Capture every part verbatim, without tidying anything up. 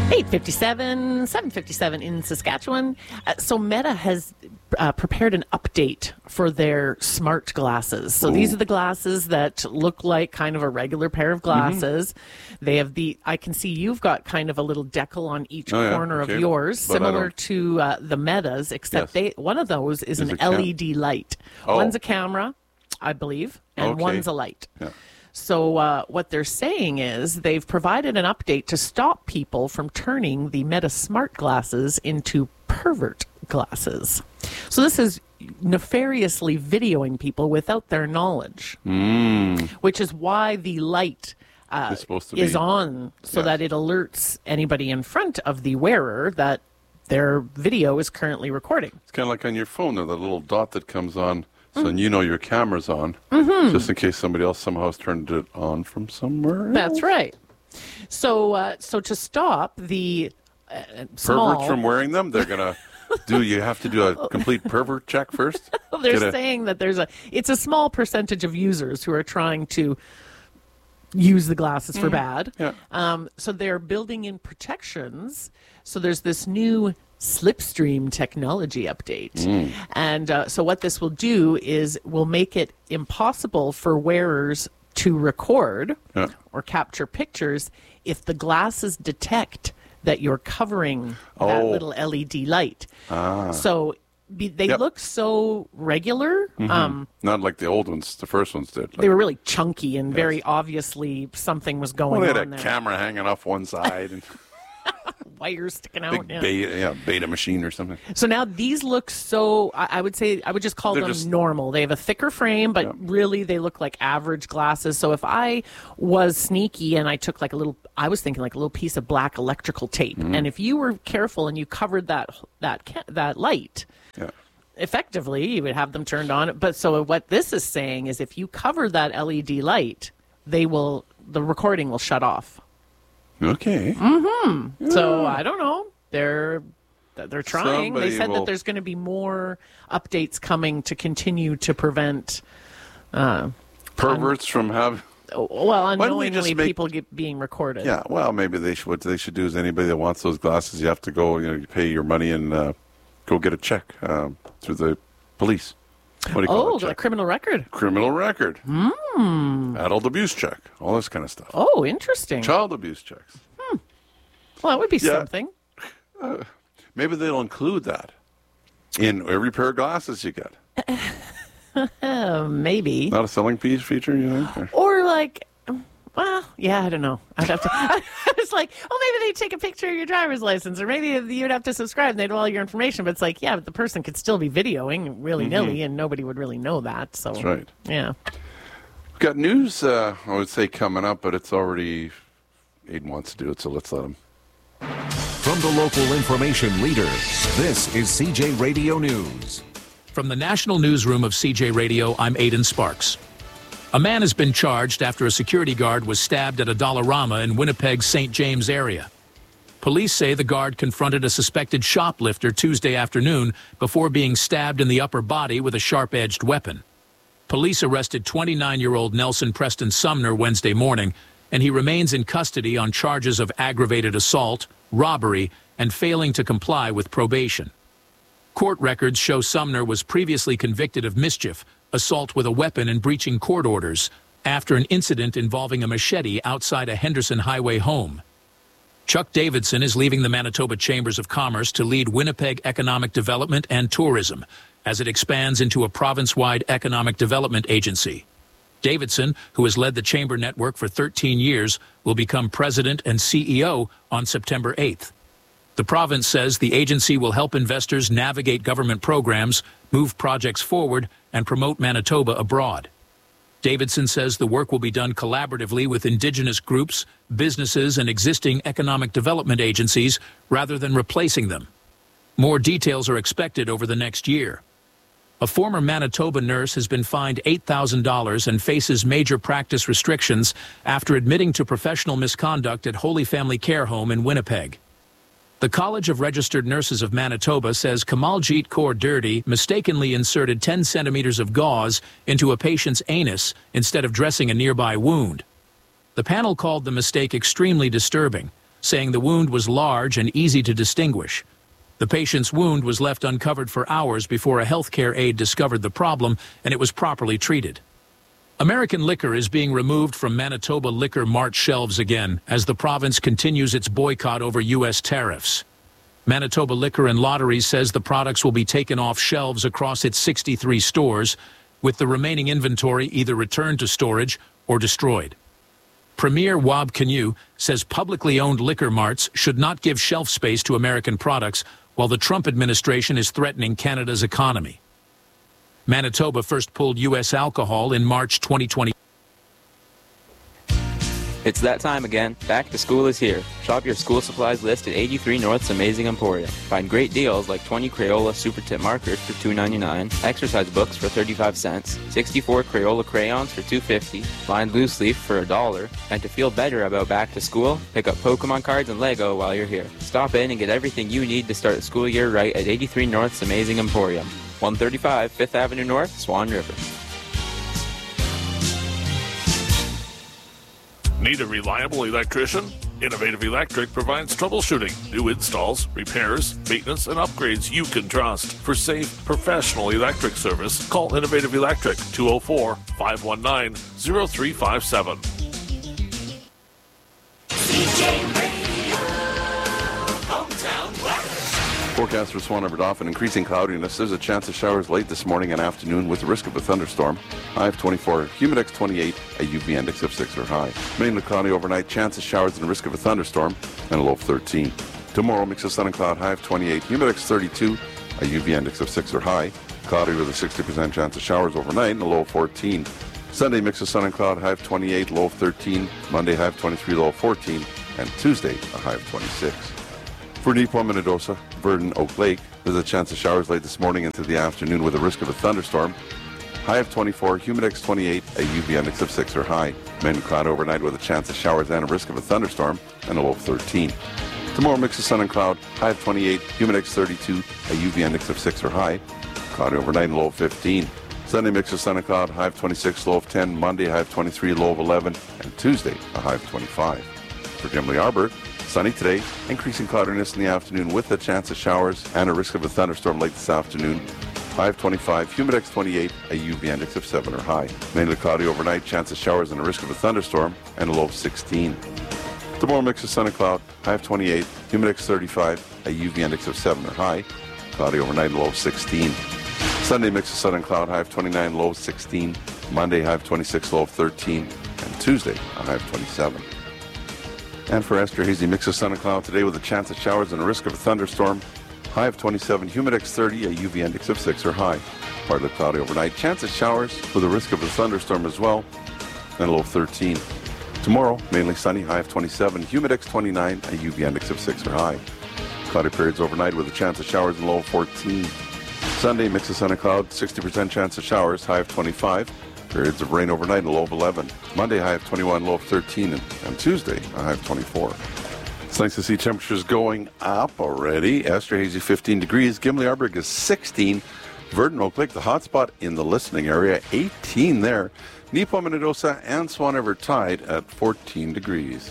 eight fifty-seven, seven fifty-seven in Saskatchewan. Uh, so Meta has uh, prepared an update for their smart glasses. So Ooh. These are the glasses that look like kind of a regular pair of glasses. Mm-hmm. They have the, I can see you've got kind of a little decal on each oh, corner yeah. okay. of yours, but similar to uh, the Metas, except yes. they one of those is, is an L E D cam- light. Oh. One's a camera, I believe, and okay. one's a light. Yeah. So uh, what they're saying is they've provided an update to stop people from turning the Meta smart glasses into pervert glasses. So this is nefariously videoing people without their knowledge, mm. which is why the light uh, is be. on so yes. that it alerts anybody in front of the wearer that their video is currently recording. It's kind of like on your phone, there, that little dot that comes on. So mm-hmm. you know your camera's on, mm-hmm. just in case somebody else somehow has turned it on from somewhere else. That's right. So uh, so to stop the uh, small... perverts from wearing them, they're going to do, you have to do a complete pervert check first? They're Get saying a... that there's a, it's a small percentage of users who are trying to use the glasses mm-hmm. for bad. Yeah. Um, so they're building in protections. So there's this new Slipstream technology update. Mm. And uh, so what this will do is will make it impossible for wearers to record yeah. or capture pictures if the glasses detect that you're covering oh. that little L E D light. Ah. So be, they yep. look so regular. Mm-hmm. Um, Not like the old ones, the first ones did. Like, they were really chunky and yes. very obviously something was going on well, there. they had a there. camera hanging off one side and wires sticking out. Big yeah. beta, yeah, beta machine or something. So now these look so, I, I would say, I would just call They're them just, normal. They have a thicker frame, but yeah. really they look like average glasses. So if I was sneaky and I took like a little, I was thinking like a little piece of black electrical tape. Mm-hmm. And if you were careful and you covered that that that light, yeah. effectively you would have them turned on. But so what this is saying is if you cover that L E D light, they will, the recording will shut off. Okay. Mm-hmm. Yeah. So I don't know. They're they're trying. Somebody they said will... that there's going to be more updates coming to continue to prevent uh, perverts un- from having. Well, unknowingly make... people get being recorded. Yeah. Well, maybe they should. What they should do is anybody that wants those glasses, you have to go. You know, you pay your money and uh, go get a check um, through the police. What do you call oh, it? Oh, a criminal record. Criminal record. Mm. Adult abuse check. All this kind of stuff. Oh, interesting. Child abuse checks. Hmm. Well, that would be yeah. something. Uh, maybe they'll include that in every pair of glasses you get. uh, maybe. Not a selling piece feature, you think? Or like, well, yeah, I don't know. I'd have to. I was like, oh, maybe they'd take a picture of your driver's license, or maybe you'd have to subscribe and they'd know all your information. But it's like, yeah, but the person could still be videoing willy-nilly, mm-hmm. and nobody would really know that. So that's right. Yeah. We've got news, uh, I would say, coming up, but it's already, Aiden wants to do it, so let's let him. From the local information leader, this is C J Radio News. From the national newsroom of C J Radio, I'm Aiden Sparks. A man has been charged after a security guard was stabbed at a Dollarama in Winnipeg's Saint James area. Police say the guard confronted a suspected shoplifter Tuesday afternoon before being stabbed in the upper body with a sharp-edged weapon. Police arrested twenty-nine-year-old Nelson Preston Sumner Wednesday morning, and he remains in custody on charges of aggravated assault, robbery, and failing to comply with probation. Court records show Sumner was previously convicted of mischief, assault with a weapon, and breaching court orders after an incident involving a machete outside a Henderson Highway home. Chuck Davidson is leaving the Manitoba Chambers of Commerce to lead Winnipeg economic development and tourism as it expands into a province-wide economic development agency. Davidson, who has led the chamber network for thirteen years, will become president and C E O on September eighth. The province says the agency will help investors navigate government programs, move projects forward, and promote Manitoba abroad. Davidson says the work will be done collaboratively with Indigenous groups, businesses, and existing economic development agencies rather than replacing them. More details are expected over the next year. A former Manitoba nurse has been fined eight thousand dollars and faces major practice restrictions after admitting to professional misconduct at Holy Family Care Home in Winnipeg. The College of Registered Nurses of Manitoba says Kamaljit Kaur Dirty mistakenly inserted ten centimeters of gauze into a patient's anus instead of dressing a nearby wound. The panel called the mistake extremely disturbing, saying the wound was large and easy to distinguish. The patient's wound was left uncovered for hours before a healthcare aide discovered the problem, and it was properly treated. American liquor is being removed from Manitoba Liquor Mart shelves again as the province continues its boycott over U S tariffs. Manitoba Liquor and Lotteries says the products will be taken off shelves across its sixty-three stores, with the remaining inventory either returned to storage or destroyed. Premier Wab Canu says publicly owned liquor marts should not give shelf space to American products while the Trump administration is threatening Canada's economy. Manitoba first pulled U S alcohol in March twenty twenty. It's that time again. Back to school is here. Shop your school supplies list at eighty-three North's Amazing Emporium. Find great deals like twenty Crayola Super Tip markers for two ninety-nine, exercise books for thirty-five cents, sixty-four Crayola crayons for two fifty, lined loose leaf for a dollar, and to feel better about back to school, pick up Pokemon cards and Lego while you're here. Stop in and get everything you need to start the school year right at eighty-three North's Amazing Emporium, one thirty-five Fifth Avenue North, Swan River. Need a reliable electrician? Innovative Electric provides troubleshooting, new installs, repairs, maintenance, and upgrades you can trust. For safe, professional electric service, call Innovative Electric, two oh four, five one nine, oh three five seven. C J Radio, Hometown Weather. Forecast for Swan River Dauphin, increasing cloudiness. There's a chance of showers late this morning and afternoon with the risk of a thunderstorm. High of twenty-four, humidex twenty-eight, a U V index of six or high. Mainly cloudy overnight, chance of showers and risk of a thunderstorm, and a low of thirteen. Tomorrow, mix of sun and cloud, high of twenty-eight, humidex thirty-two, a U V index of six or high. Cloudy with a sixty percent chance of showers overnight, and a low of fourteen. Sunday, mix of sun and cloud, high of twenty-eight, low of thirteen. Monday, high of twenty-three, low of fourteen. And Tuesday, a high of twenty-six. For Neepawa, Minnedosa, Verdon, Oak Lake, there's a chance of showers late this morning into the afternoon with a risk of a thunderstorm. High of twenty-four, humidex twenty-eight, a U V index of six or high. Mainly cloud overnight with a chance of showers and a risk of a thunderstorm, and a low of thirteen. Tomorrow, mix of sun and cloud, high of twenty-eight, humidex thirty-two, a U V index of six or high. Cloudy overnight and low of fifteen. Sunday, mix of sun and cloud, high of twenty-six, low of ten. Monday, high of twenty-three, low of eleven. And Tuesday, a high of twenty-five. For Gimli Arbor, sunny today, increasing cloudiness in the afternoon with a chance of showers and a risk of a thunderstorm late this afternoon. High of twenty-five, humidex twenty-eight, a U V index of seven or high. Mainly cloudy overnight, chance of showers and a risk of a thunderstorm, and a low of sixteen. Tomorrow, mix of sun and cloud, high of twenty-eight, humidex thirty-five, a U V index of seven or high. Cloudy overnight, low of sixteen. Sunday, mix of sun and cloud, high of twenty-nine, low of sixteen. Monday, high of twenty-six, low of thirteen. And Tuesday, a high of twenty-seven. And for Esterhazy, mix of sun and cloud today with a chance of showers and a risk of a thunderstorm. High of twenty-seven, humidex thirty, a U V index of six or high. Partly cloudy overnight, chance of showers with a risk of a thunderstorm as well, and a low of thirteen. Tomorrow, mainly sunny, high of twenty-seven, humidex twenty-nine, a U V index of six or high. Cloudy periods overnight with a chance of showers and low of fourteen. Sunday, mix of sun and cloud, sixty percent chance of showers, high of twenty-five. Periods of rain overnight and a low of eleven. Monday, high of twenty-one, low of thirteen. And, and Tuesday, a high of twenty-four. It's nice to see temperatures going up already. Esterhazy, fifteen degrees. Gimli Arbor is sixteen. Verdon, Oak Lake, the hot spot in the listening area, eighteen there. Neepawa, Minnedosa, and Swan River tied at fourteen degrees.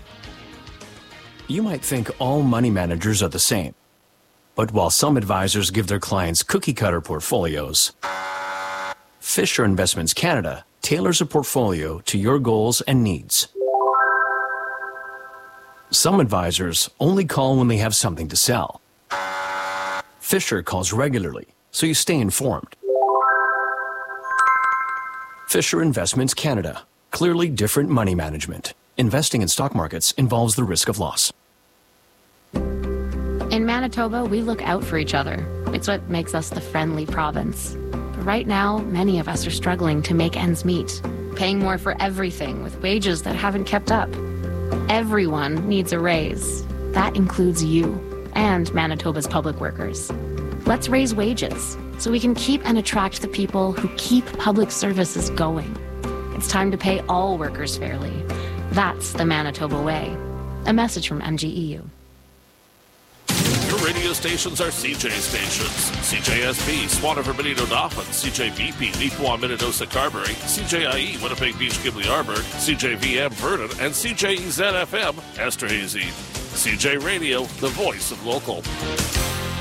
You might think all money managers are the same. But while some advisors give their clients cookie-cutter portfolios, Fisher Investments Canada tailors a portfolio to your goals and needs. Some advisors only call when they have something to sell. Fisher calls regularly, so you stay informed. Fisher Investments Canada. Clearly different money management. Investing in stock markets involves the risk of loss. In Manitoba, we look out for each other. It's what makes us the friendly province. But right now, many of us are struggling to make ends meet, paying more for everything with wages that haven't kept up. Everyone needs a raise. That includes you and Manitoba's public workers. Let's raise wages so we can keep and attract the people who keep public services going. It's time to pay all workers fairly. That's the Manitoba way. A message from M G E U. Your radio radio stations are C J stations. C J S B, Swan River, Benito, Dauphin. C J V P, Neepawa, Minnedosa, Carberry. C J I E, Winnipeg Beach, Gimli, Arborg. C J V M, Vernon. And C J E Z F M, Esterhazy. C J Radio, the voice of local.